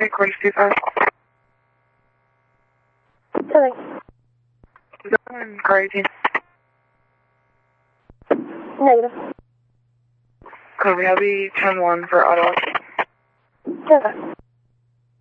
Traffic, course 25. Sorry. Going car 18. Negative. Copy, I'll be 10-1 for auto. Perfect.